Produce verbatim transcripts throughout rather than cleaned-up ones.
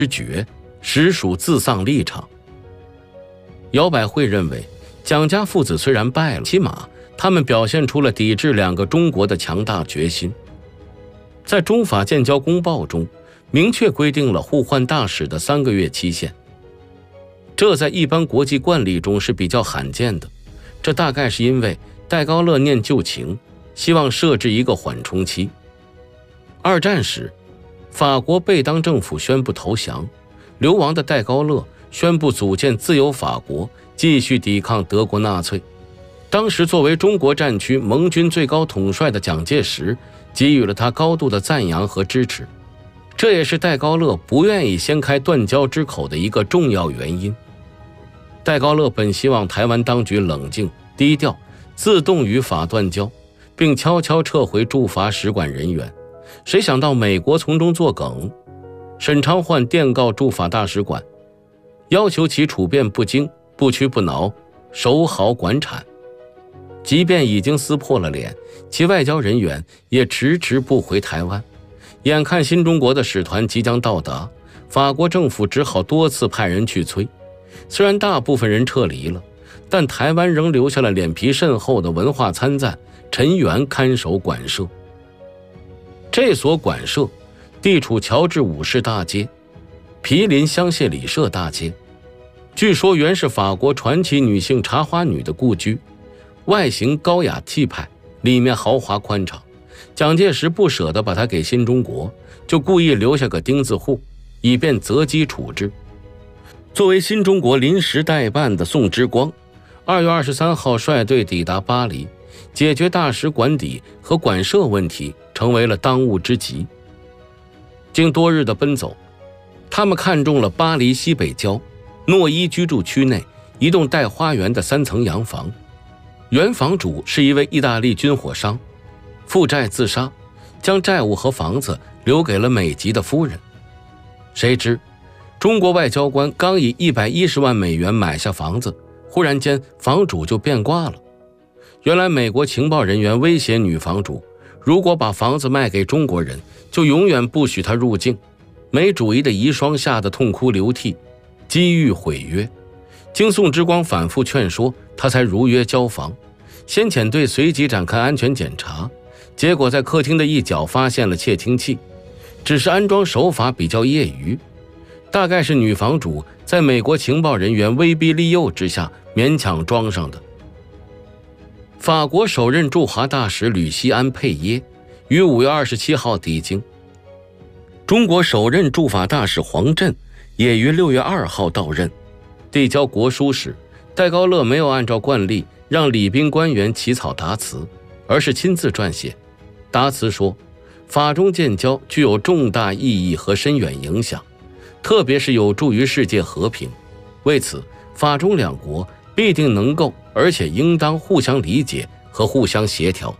决，实属自丧立场。姚百惠认为，蒋家父子虽然败了，起码他们表现出了抵制两个中国的强大决心。在中法建交公报中，明确规定了互换大使的三个月期限，这在一般国际惯例中是比较罕见的。这大概是因为戴高乐念旧情，希望设置一个缓冲期。二战时，法国贝当政府宣布投降，流亡的戴高乐宣布组建自由法国，继续抵抗德国纳粹。当时作为中国战区盟军最高统帅的蒋介石给予了他高度的赞扬和支持，这也是戴高乐不愿意先开断交之口的一个重要原因。戴高乐本希望台湾当局冷静低调，自动与法断交，并悄悄撤回驻法使馆人员，谁想到美国从中作梗。沈昌焕电告驻法大使馆，要求其处变不惊，不屈不挠，守好馆产。即便已经撕破了脸，其外交人员也迟迟不回台湾。眼看新中国的使团即将到达，法国政府只好多次派人去催。虽然大部分人撤离了，但台湾仍留下了脸皮甚厚的文化参赞陈元看守馆舍。这所馆舍地处乔治五世大街，毗邻香榭里舍大街，据说原是法国传奇女性茶花女的故居，外形高雅气派，里面豪华宽敞。蒋介石不舍得把它给新中国，就故意留下个钉子户，以便择机处置。作为新中国临时代办的宋之光，二月二十三号率队抵达巴黎，解决大使馆邸和馆舍问题成为了当务之急。经多日的奔走，他们看中了巴黎西北郊诺伊居住区内一栋带花园的三层洋房。原房主是一位意大利军火商，负债自杀，将债务和房子留给了美籍的夫人。谁知中国外交官刚以一百一十万美元买下房子，忽然间房主就变卦了。原来美国情报人员威胁女房主，如果把房子卖给中国人，就永远不许她入境。没主意的遗孀吓得痛哭流涕，机遇毁约。经宋之光反复劝说，他才如约交房。先遣队随即展开安全检查，结果在客厅的一角发现了窃听器，只是安装手法比较业余，大概是女房主在美国情报人员威逼利诱之下勉强装上的。法国首任驻华大使吕西安·佩耶于五月二十七号抵京，中国首任驻法大使黄振也于六月二号到任。递交国书时，戴高乐没有按照惯例让礼宾官员起草答词，而是亲自撰写。答词说，法中建交具有重大意义和深远影响，特别是有助于世界和平，为此法中两国必定能够而且应当互相理解和互相协调。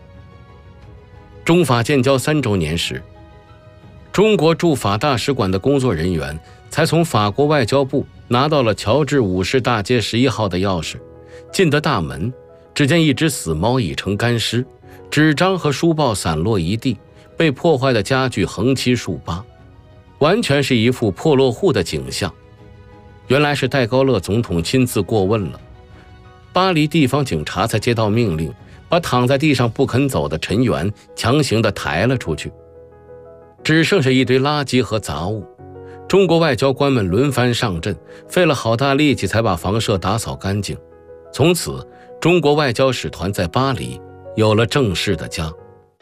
中法建交三周年时，中国驻法大使馆的工作人员才从法国外交部拿到了乔治五世大街十一号的钥匙。进得大门，只见一只死猫已成干尸，纸张和书报散落一地，被破坏的家具横七竖八，完全是一副破落户的景象。原来是戴高乐总统亲自过问了，巴黎地方警察才接到命令，把躺在地上不肯走的陈元强行地抬了出去，只剩下一堆垃圾和杂物。中国外交官们轮番上阵，费了好大力气才把房舍打扫干净。从此，中国外交使团在巴黎有了正式的家。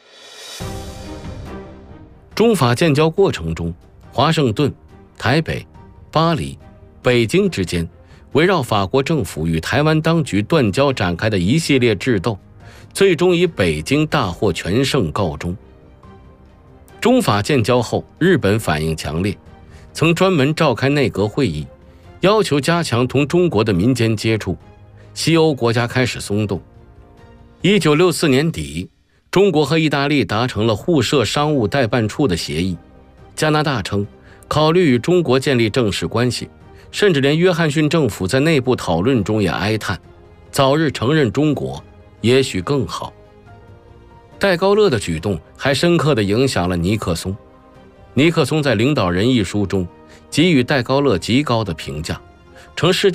中法建交过程中，华盛顿、台北、巴黎、北京之间围绕法国政府与台湾当局断交展开的一系列智斗，最终以北京大获全胜告终。中法建交后，日本反应强烈，曾专门召开内阁会议，要求加强同中国的民间接触。西欧国家开始松动。一九六四年底，中国和意大利达成了互设商务代办处的协议。加拿大称考虑与中国建立正式关系，甚至连约翰逊政府在内部讨论中也哀叹，早日承认中国也许更好。戴高乐的举动还深刻地影响了尼克松。尼克松在《领导人》一书中给予戴高乐极高的评价，称世